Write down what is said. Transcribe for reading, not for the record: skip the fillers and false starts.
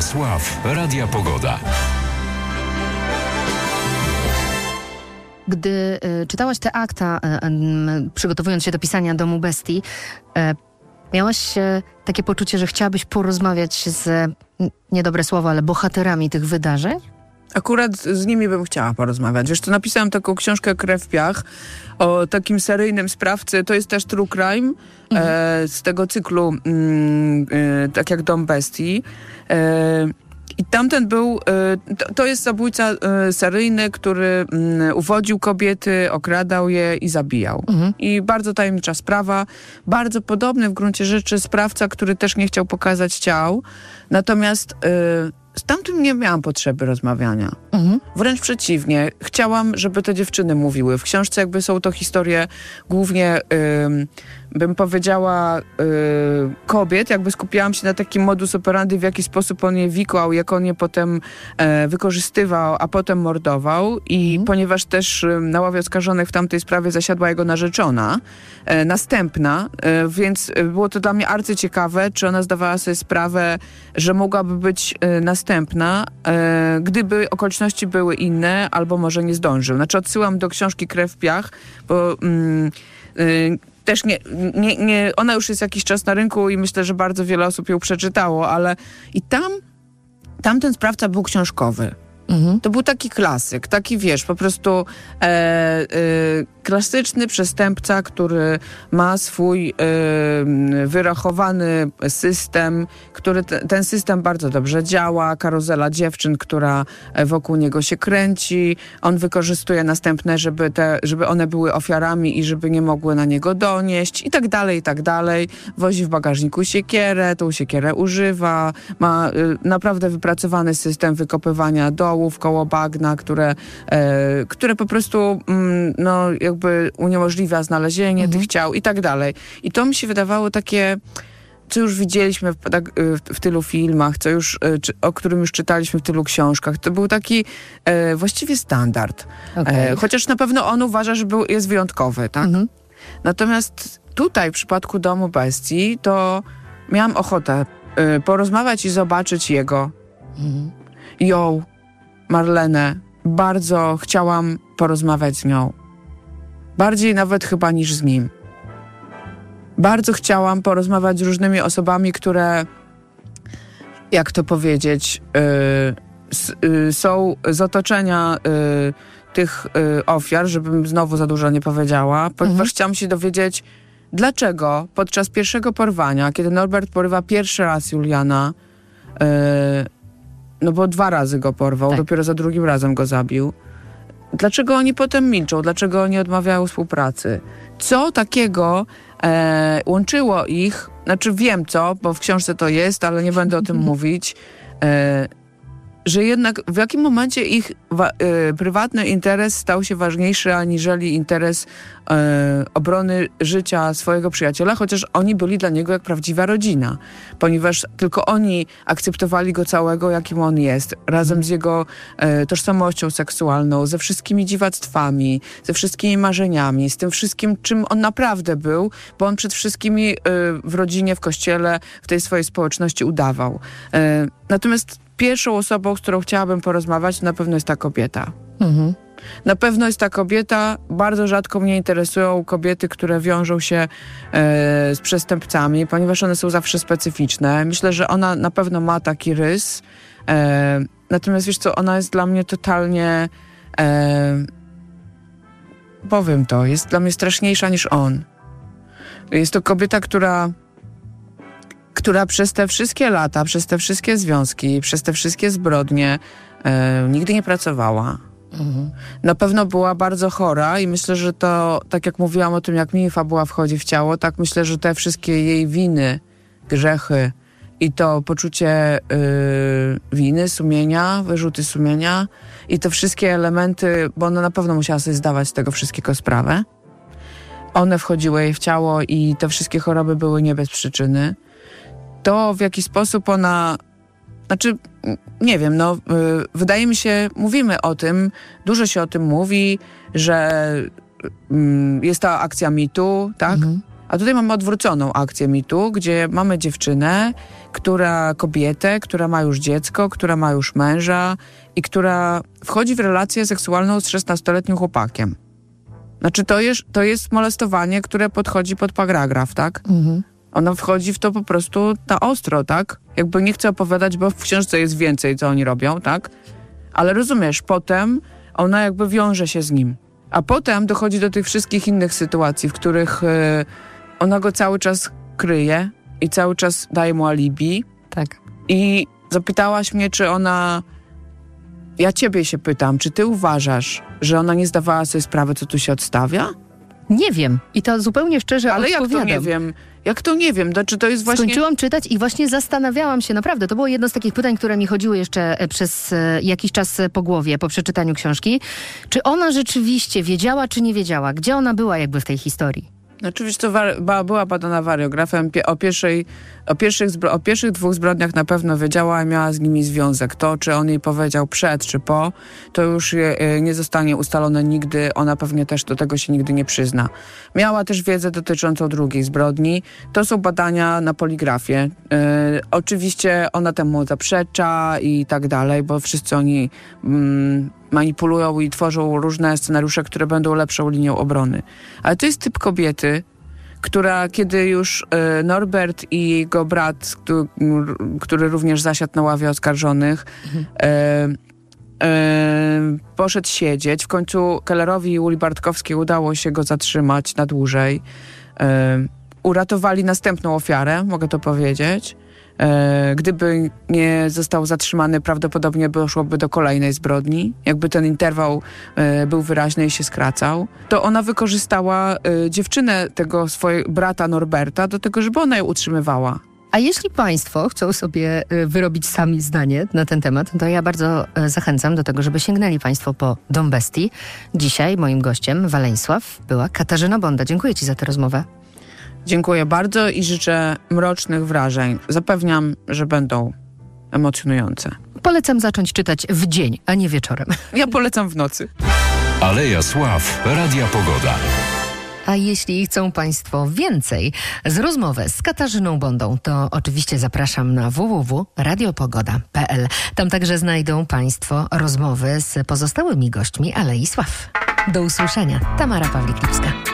Radia Sław, Radia Pogoda. Gdy czytałaś te akta, przygotowując się do pisania Domu Bestii, miałaś takie poczucie, że chciałabyś porozmawiać z, niedobre słowo, ale bohaterami tych wydarzeń? Akurat z nimi bym chciała porozmawiać. Wiesz, to napisałam taką książkę Krew w piach o takim seryjnym sprawcy. To jest też true crime z tego cyklu, tak jak Dom Bestii. I tamten był, to jest zabójca seryjny, który uwodził kobiety, okradał je i zabijał. I bardzo tajemnicza sprawa. Bardzo podobny w gruncie rzeczy sprawca, który też nie chciał pokazać ciał. Natomiast z tamtym nie miałam potrzeby rozmawiania. Wręcz przeciwnie. Chciałam, żeby te dziewczyny mówiły. W książce jakby są to historie głównie, bym powiedziała, kobiet. Jakby skupiałam się na takim modus operandi, w jaki sposób on je wikłał, jak on je potem wykorzystywał, a potem mordował. I ponieważ też na ławie oskarżonych w tamtej sprawie zasiadła jego narzeczona, następna, więc było to dla mnie arcyciekawe, czy ona zdawała sobie sprawę, że mogłaby być następna, gdyby okoliczności były inne, albo może nie zdążył. Znaczy odsyłam do książki Krew w piach, bo też nie, ona już jest jakiś czas na rynku i myślę, że bardzo wiele osób ją przeczytało, ale i tamten sprawca był książkowy. To był taki klasyk, taki wiesz, po prostu klasyczny przestępca, który ma swój wyrachowany system, który ten system bardzo dobrze działa, karuzela dziewczyn, która wokół niego się kręci, on wykorzystuje następne, żeby one były ofiarami i żeby nie mogły na niego donieść i tak dalej, wozi w bagażniku siekierę, tą siekierę używa, ma naprawdę wypracowany system wykopywania dołów koło bagna, które po prostu jakby uniemożliwia znalezienie tych ciał i tak dalej. I to mi się wydawało takie, co już widzieliśmy w tylu filmach, o którym już czytaliśmy w tylu książkach. To był taki właściwie standard. Okay. Chociaż na pewno on uważa, że jest wyjątkowy, tak? Natomiast tutaj w przypadku Domu Bestii to miałam ochotę porozmawiać i zobaczyć ją, Marlenę. Bardzo chciałam porozmawiać z nią. Bardziej nawet chyba niż z nim. Bardzo chciałam porozmawiać z różnymi osobami, które, jak to powiedzieć, są z otoczenia tych ofiar, żebym znowu za dużo nie powiedziała, ponieważ chciałam się dowiedzieć, dlaczego podczas pierwszego porwania, kiedy Norbert porywa pierwszy raz Juliana, no bo 2 razy go porwał, dopiero za drugim razem go zabił. Dlaczego oni potem milczą? Dlaczego oni odmawiają współpracy? Co takiego łączyło ich? Znaczy wiem co, bo w książce to jest, ale nie będę o tym mówić. Że jednak w jakim momencie ich prywatny interes stał się ważniejszy aniżeli interes obrony życia swojego przyjaciela, chociaż oni byli dla niego jak prawdziwa rodzina, ponieważ tylko oni akceptowali go całego, jakim on jest, razem z jego tożsamością seksualną, ze wszystkimi dziwactwami, ze wszystkimi marzeniami, z tym wszystkim, czym on naprawdę był, bo on przed wszystkimi w rodzinie, w kościele, w tej swojej społeczności udawał. Natomiast pierwszą osobą, z którą chciałabym porozmawiać, na pewno jest ta kobieta. Na pewno jest ta kobieta. Bardzo rzadko mnie interesują kobiety, które wiążą się z przestępcami, ponieważ one są zawsze specyficzne. Myślę, że ona na pewno ma taki rys. Natomiast wiesz co, ona jest dla mnie totalnie... powiem to, jest dla mnie straszniejsza niż on. Jest to kobieta, która przez te wszystkie lata, przez te wszystkie związki, przez te wszystkie zbrodnie nigdy nie pracowała. Na pewno była bardzo chora i myślę, że to, tak jak mówiłam o tym, jak mi fabuła wchodzi w ciało, tak myślę, że te wszystkie jej winy, grzechy i to poczucie winy, sumienia, wyrzuty sumienia i te wszystkie elementy, bo ona na pewno musiała sobie zdawać z tego wszystkiego sprawę. One wchodziły jej w ciało i te wszystkie choroby były nie bez przyczyny. To, w jaki sposób ona... Znaczy, nie wiem, wydaje mi się, mówimy o tym, dużo się o tym mówi, że jest ta akcja mitu, tak? A tutaj mamy odwróconą akcję mitu, gdzie mamy dziewczynę, kobietę, która ma już dziecko, która ma już męża i która wchodzi w relację seksualną z 16-letnim chłopakiem. Znaczy to jest molestowanie, które podchodzi pod paragraf, tak? Mhm. Ona wchodzi w to po prostu na ostro, tak? Jakby nie chcę opowiadać, bo w książce jest więcej, co oni robią, tak? Ale rozumiesz, potem ona jakby wiąże się z nim. A potem dochodzi do tych wszystkich innych sytuacji, w których ona go cały czas kryje i cały czas daje mu alibi. Tak. I zapytałaś mnie, czy ona... Ja ciebie się pytam, czy ty uważasz, że ona nie zdawała sobie sprawy, co tu się odstawia? Nie wiem. I to zupełnie szczerze Ale odpowiadam. jak to nie wiem? Jak to nie wiem? Czy to jest właśnie... Skończyłam czytać i właśnie zastanawiałam się, naprawdę, to było jedno z takich pytań, które mi chodziły jeszcze przez jakiś czas po głowie, po przeczytaniu książki. Czy ona rzeczywiście wiedziała, czy nie wiedziała? Gdzie ona była jakby w tej historii? Oczywiście była badana wariografem. O pierwszych 2 zbrodniach na pewno wiedziała i miała z nimi związek. To, czy on jej powiedział przed, czy po, to już nie zostanie ustalone nigdy. Ona pewnie też do tego się nigdy nie przyzna. Miała też wiedzę dotyczącą drugiej zbrodni. To są badania na poligrafie. Oczywiście ona temu zaprzecza i tak dalej, bo wszyscy oni manipulują i tworzą różne scenariusze, które będą lepszą linią obrony. Ale to jest typ kobiety, która kiedy już Norbert i jego brat, który również zasiadł na ławie oskarżonych, poszedł siedzieć. W końcu Kellerowi i Uli Bartkowskiej udało się go zatrzymać na dłużej. Uratowali następną ofiarę, mogę to powiedzieć. Gdyby nie został zatrzymany, prawdopodobnie doszłoby do kolejnej zbrodni. Jakby ten interwał był wyraźny i się skracał. To ona wykorzystała dziewczynę tego swojego brata Norberta do tego, żeby ona ją utrzymywała. A jeśli państwo chcą sobie wyrobić sami zdanie na ten temat, to ja bardzo zachęcam do tego, żeby sięgnęli państwo po Dom Bestii. Dzisiaj moim gościem w Waleńsław była Katarzyna Bonda. Dziękuję ci za tę rozmowę. Dziękuję bardzo i życzę mrocznych wrażeń. Zapewniam, że będą emocjonujące. Polecam zacząć czytać w dzień, a nie wieczorem. Ja polecam w nocy. Aleja Sław, Radia Pogoda. A jeśli chcą państwo więcej z rozmowy z Katarzyną Bondą, to oczywiście zapraszam na www.radiopogoda.pl. Tam także znajdą państwo rozmowy z pozostałymi gośćmi Alei Sław. Do usłyszenia. Tamara Pawlik-Lipska.